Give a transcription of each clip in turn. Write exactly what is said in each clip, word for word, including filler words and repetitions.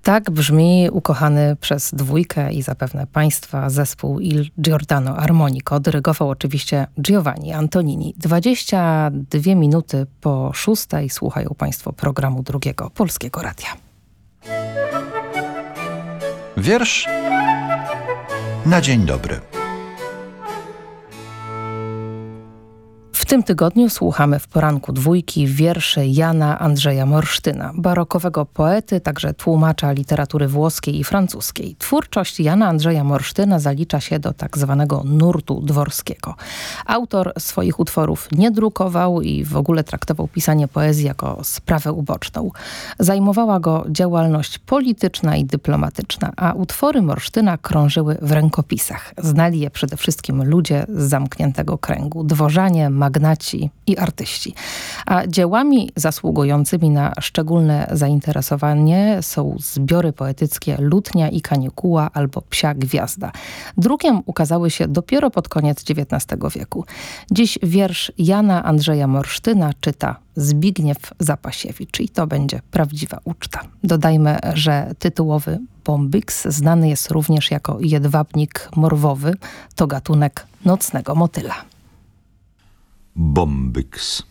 Tak brzmi ukochany przez dwójkę i zapewne państwa zespół Il Giordano Armonico. Dyrygował oczywiście Giovanni Antonini. dwadzieścia dwie minuty po szóstej słuchają państwo programu Drugiego Polskiego Radia. Wiersz na dzień dobry. W tym tygodniu słuchamy w poranku dwójki wierszy Jana Andrzeja Morsztyna, barokowego poety, także tłumacza literatury włoskiej i francuskiej. Twórczość Jana Andrzeja Morsztyna zalicza się do tak zwanego nurtu dworskiego. Autor swoich utworów nie drukował i w ogóle traktował pisanie poezji jako sprawę uboczną. Zajmowała go działalność polityczna i dyplomatyczna, a utwory Morsztyna krążyły w rękopisach. Znali je przede wszystkim ludzie z zamkniętego kręgu, dworzanie, magnaci i artyści. A dziełami zasługującymi na szczególne zainteresowanie są zbiory poetyckie Lutnia i Kanikuła albo Psia Gwiazda. Drukiem ukazały się dopiero pod koniec dziewiętnastego wieku. Dziś wiersz Jana Andrzeja Morsztyna czyta Zbigniew Zapasiewicz i to będzie prawdziwa uczta. Dodajmy, że tytułowy bombyks znany jest również jako jedwabnik morwowy. To gatunek nocnego motyla. Bombyks.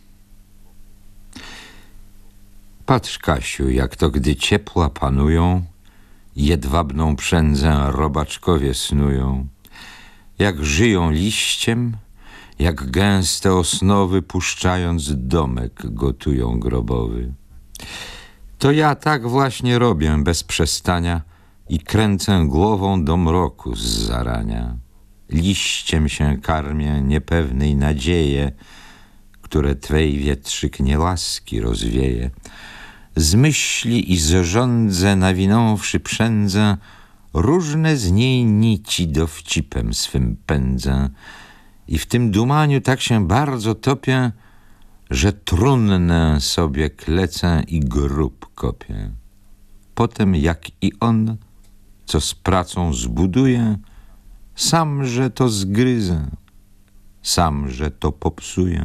Patrz, Kasiu, jak to gdy ciepła panują, jedwabną przędzę robaczkowie snują, jak żyją liściem, jak gęste osnowy puszczając domek gotują grobowy. To ja tak właśnie robię bez przestania i kręcę głową do mroku z zarania. Liściem się karmię niepewnej nadzieje, które Twej wietrzyk niełaski rozwieje. Z myśli i z żądze nawinąwszy przędzę, różne z niej nici dowcipem swym pędzę. I w tym dumaniu tak się bardzo topię, że trunnę sobie klecę i grób kopię. Potem jak i on, co z pracą zbuduje, samże to zgryzę, samże to popsuję.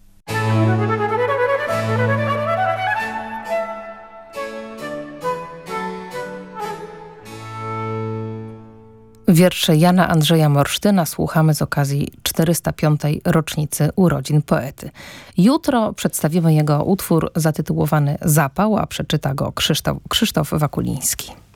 Wiersze Jana Andrzeja Morsztyna słuchamy z okazji czterysta piątej rocznicy urodzin poety. Jutro przedstawimy jego utwór zatytułowany Zapał, a przeczyta go Krzysztof, Krzysztof Wakuliński.